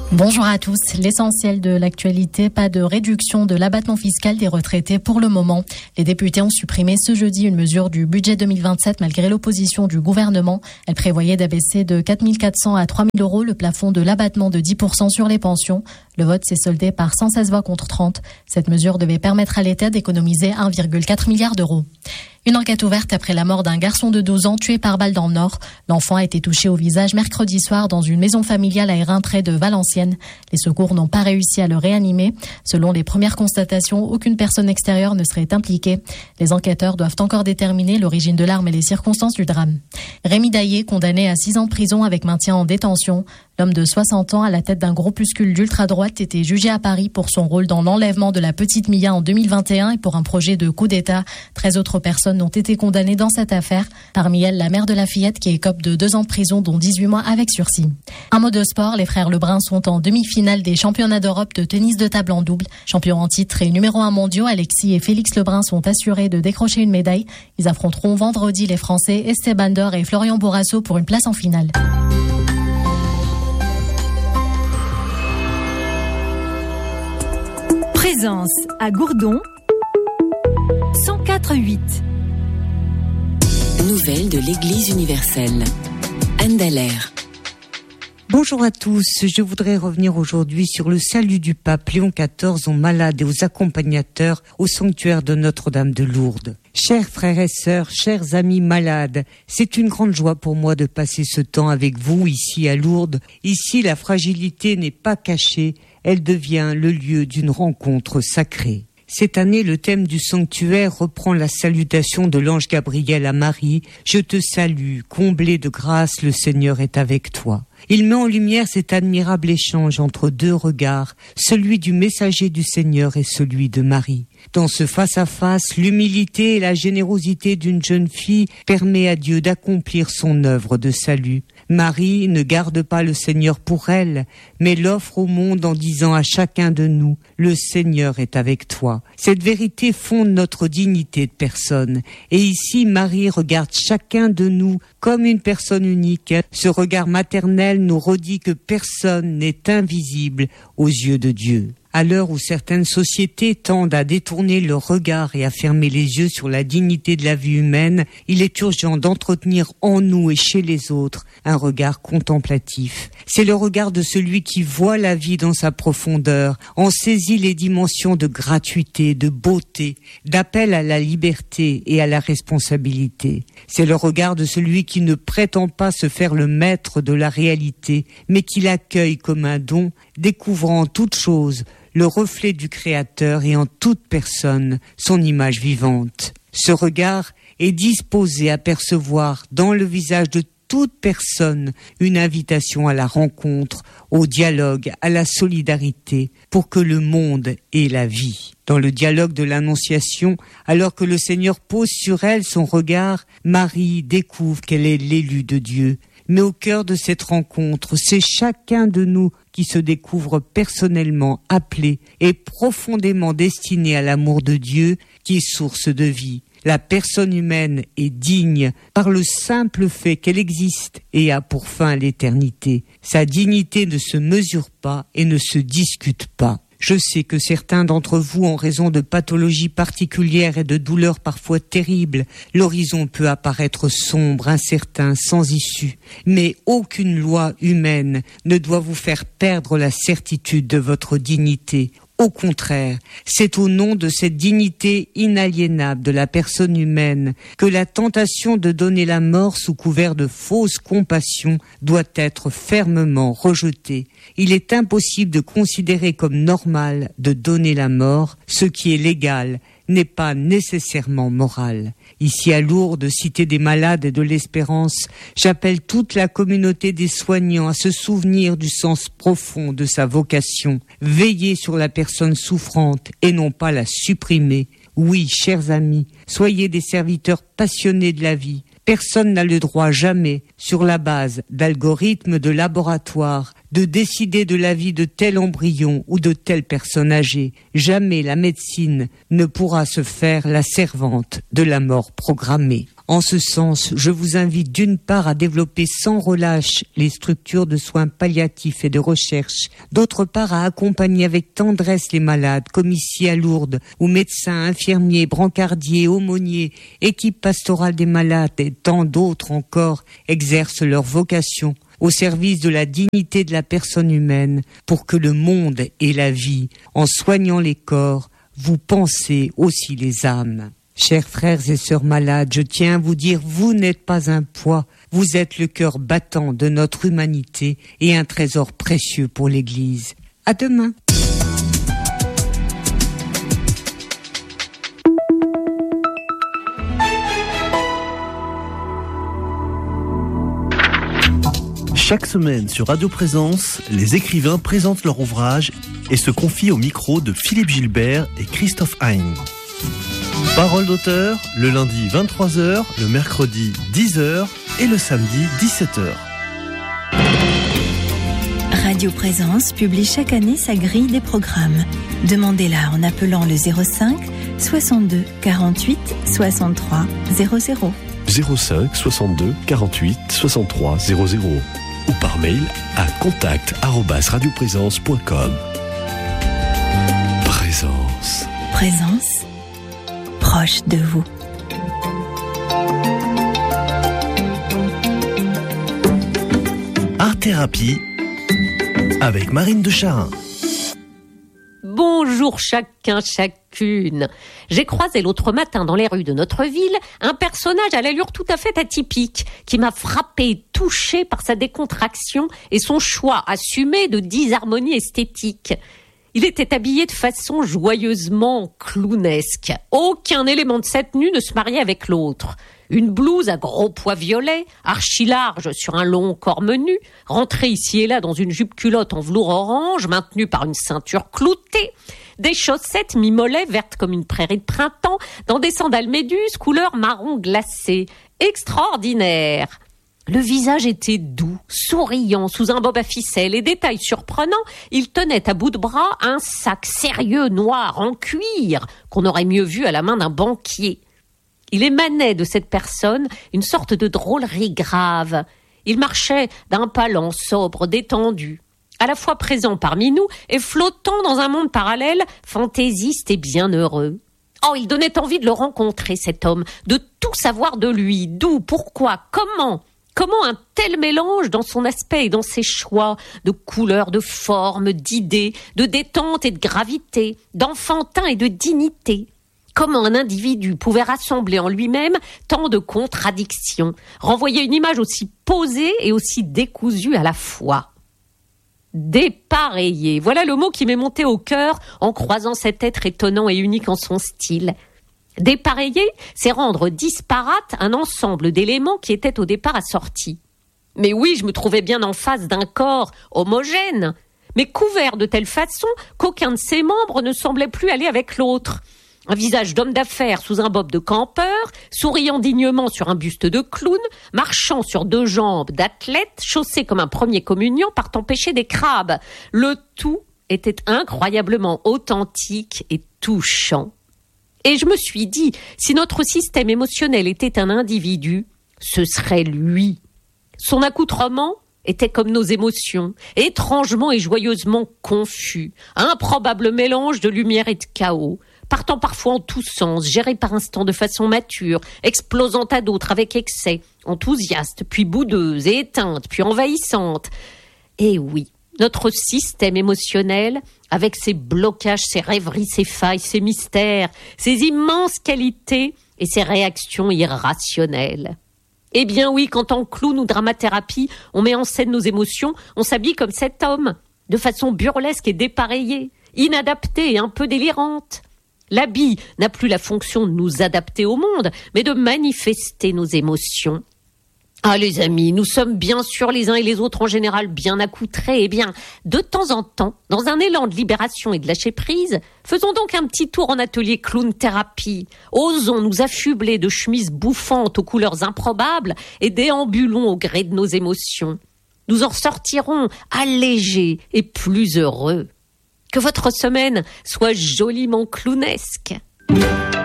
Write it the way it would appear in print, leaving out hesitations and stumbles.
Bonjour à tous. L'essentiel de l'actualité, pas de réduction de l'abattement fiscal des retraités pour le moment. Les députés ont supprimé ce jeudi une mesure du budget 2027 malgré l'opposition du gouvernement. Elle prévoyait d'abaisser de 4 400 à 3 000 euros le plafond de l'abattement de 10% sur les pensions. Le vote s'est soldé par 116 voix contre 30. Cette mesure devait permettre à l'État d'économiser 1,4 milliard d'euros. Une enquête ouverte après la mort d'un garçon de 12 ans tué par balle dans le Nord. L'enfant a été touché au visage mercredi soir dans une maison familiale à Hérin près de Valenciennes. Les secours n'ont pas réussi à le réanimer. Selon les premières constatations, aucune personne extérieure ne serait impliquée. Les enquêteurs doivent encore déterminer l'origine de l'arme et les circonstances du drame. Rémi Daillé, condamné à 6 ans de prison avec maintien en détention. L'homme de 60 ans à la tête d'un groupuscule d'ultra-droite était jugé à Paris pour son rôle dans l'enlèvement de la petite Mia en 2021 et pour un projet de coup d'État. 13 autres personnes ont été condamnées dans cette affaire. Parmi elles, la mère de la fillette qui écope de 2 ans de prison, dont 18 mois avec sursis. Un mot de sport, les frères Lebrun sont en demi-finale des championnats d'Europe de tennis de table en double. Champions en titre et numéro 1 mondiaux, Alexis et Félix Lebrun sont assurés de décrocher une médaille. Ils affronteront vendredi les Français Esteban Dor et Florian Bourrasso pour une place en finale. Présence à Gourdon 104.8. Nouvelles de l'Église universelle. Anne Dallaire. Bonjour à tous, je voudrais revenir aujourd'hui sur le salut du pape Léon XIV aux malades et aux accompagnateurs au sanctuaire de Notre-Dame de Lourdes. Chers frères et sœurs, chers amis malades, c'est une grande joie pour moi de passer ce temps avec vous ici à Lourdes. Ici, la fragilité n'est pas cachée, elle devient le lieu d'une rencontre sacrée. Cette année, le thème du sanctuaire reprend la salutation de l'ange Gabriel à Marie. « Je te salue, comblée de grâce, le Seigneur est avec toi ». Il met en lumière cet admirable échange entre 2 regards, celui du messager du Seigneur et celui de Marie. Dans ce face-à-face, l'humilité et la générosité d'une jeune fille permet à Dieu d'accomplir son œuvre de salut. Marie ne garde pas le Seigneur pour elle, mais l'offre au monde en disant à chacun de nous « Le Seigneur est avec toi ». Cette vérité fonde notre dignité de personne. Et ici, Marie regarde chacun de nous comme une personne unique. Ce regard maternel nous redit que personne n'est invisible aux yeux de Dieu. À l'heure où certaines sociétés tendent à détourner leur regard et à fermer les yeux sur la dignité de la vie humaine, il est urgent d'entretenir en nous et chez les autres un regard contemplatif. C'est le regard de celui qui voit la vie dans sa profondeur, en saisit les dimensions de gratuité, de beauté, d'appel à la liberté et à la responsabilité. C'est le regard de celui qui ne prétend pas se faire le maître de la réalité, mais qui l'accueille comme un don, découvrant en toute chose le reflet du Créateur et en toute personne son image vivante. Ce regard est disposé à percevoir dans le visage de toute personne une invitation à la rencontre, au dialogue, à la solidarité, pour que le monde ait la vie. Dans le dialogue de l'Annonciation, alors que le Seigneur pose sur elle son regard, Marie découvre qu'elle est l'élue de Dieu. Mais au cœur de cette rencontre, c'est chacun de nous qui se découvre personnellement appelé et profondément destiné à l'amour de Dieu qui est source de vie. La personne humaine est digne par le simple fait qu'elle existe et a pour fin l'éternité. Sa dignité ne se mesure pas et ne se discute pas. Je sais que certains d'entre vous, en raison de pathologies particulières et de douleurs parfois terribles, l'horizon peut apparaître sombre, incertain, sans issue. Mais aucune loi humaine ne doit vous faire perdre la certitude de votre dignité. Au contraire, c'est au nom de cette dignité inaliénable de la personne humaine que la tentation de donner la mort sous couvert de fausse compassion doit être fermement rejetée. Il est impossible de considérer comme normal de donner la mort. Ce qui est légal n'est pas nécessairement moral. Ici à Lourdes, cité des malades et de l'espérance, j'appelle toute la communauté des soignants à se souvenir du sens profond de sa vocation. Veiller sur la personne souffrante et non pas la supprimer. Oui, chers amis, soyez des serviteurs passionnés de la vie. Personne n'a le droit jamais, sur la base d'algorithmes de laboratoire, de décider de la vie de tel embryon ou de telle personne âgée. Jamais la médecine ne pourra se faire la servante de la mort programmée. En ce sens, je vous invite d'une part à développer sans relâche les structures de soins palliatifs et de recherche, d'autre part à accompagner avec tendresse les malades, comme ici à Lourdes, où médecins, infirmiers, brancardiers, aumôniers, équipe pastorale des malades et tant d'autres encore exercent leur vocation au service de la dignité de la personne humaine pour que le monde ait la vie. En soignant les corps, vous pensez aussi les âmes. Chers frères et sœurs malades, je tiens à vous dire, vous n'êtes pas un poids, vous êtes le cœur battant de notre humanité et un trésor précieux pour l'Église. À demain. Chaque semaine sur Radio Présence, les écrivains présentent leur ouvrage et se confient au micro de Philippe Gilbert et Christophe Hein. Parole d'auteur, le lundi 23h, le mercredi 10h et le samedi 17h. Radio Présence publie chaque année sa grille des programmes. Demandez-la en appelant le 05 62 48 63 00. 05 62 48 63 00 ou par mail à contact@radioprésence.com. Présence. Présence, proche de vous. Art Thérapie avec Marine de Charin. Bonjour chacun, chacune. J'ai croisé l'autre matin dans les rues de notre ville un personnage à l'allure tout à fait atypique qui m'a frappé, touché par sa décontraction et son choix assumé de disharmonie esthétique. Il était habillé de façon joyeusement clownesque. Aucun élément de cette tenue ne se mariait avec l'autre. Une blouse à gros pois violets, archi-large sur un long corps menu, rentrée ici et là dans une jupe-culotte en velours orange, maintenue par une ceinture cloutée, des chaussettes mi-mollets vertes comme une prairie de printemps, dans des sandales méduses couleur marron glacé. Extraordinaire! Le visage était doux, souriant, sous un bob à ficelle et détail surprenant, il tenait à bout de bras un sac sérieux noir en cuir qu'on aurait mieux vu à la main d'un banquier. Il émanait de cette personne une sorte de drôlerie grave. Il marchait d'un pas lent, sobre, détendu, à la fois présent parmi nous et flottant dans un monde parallèle, fantaisiste et bienheureux. Oh, il donnait envie de le rencontrer, cet homme, de tout savoir de lui, d'où, pourquoi, comment. Comment un tel mélange dans son aspect et dans ses choix, de couleurs, de formes, d'idées, de détente et de gravité, d'enfantin et de dignité. Comment un individu pouvait rassembler en lui-même tant de contradictions, renvoyer une image aussi posée et aussi décousue à la fois. Dépareillé, voilà le mot qui m'est monté au cœur en croisant cet être étonnant et unique en son style. Dépareiller, c'est rendre disparate un ensemble d'éléments qui étaient au départ assortis. Mais oui, je me trouvais bien en face d'un corps homogène, mais couvert de telle façon qu'aucun de ses membres ne semblait plus aller avec l'autre. Un visage d'homme d'affaires sous un bob de campeur, souriant dignement sur un buste de clown, marchant sur deux jambes d'athlète, chaussé comme un premier communiant partant pêcher des crabes. Le tout était incroyablement authentique et touchant. Et je me suis dit, si notre système émotionnel était un individu, ce serait lui. Son accoutrement était comme nos émotions, étrangement et joyeusement confus, un improbable mélange de lumière et de chaos, partant parfois en tous sens, géré par instants de façon mature, explosant à d'autres avec excès, enthousiaste, puis boudeuse et éteinte, puis envahissante. Et oui, notre système émotionnel, avec ses blocages, ses rêveries, ses failles, ses mystères, ses immenses qualités et ses réactions irrationnelles. Eh bien oui, quand en clown ou dramathérapie, on met en scène nos émotions, on s'habille comme cet homme, de façon burlesque et dépareillée, inadaptée et un peu délirante. L'habit n'a plus la fonction de nous adapter au monde, mais de manifester nos émotions. Ah les amis, nous sommes bien sûr les uns et les autres en général bien accoutrés. Eh bien, de temps en temps, dans un élan de libération et de lâcher prise, faisons donc un petit tour en atelier clown thérapie. Osons nous affubler de chemises bouffantes aux couleurs improbables et déambulons au gré de nos émotions. Nous en sortirons allégés et plus heureux. Que votre semaine soit joliment clownesque.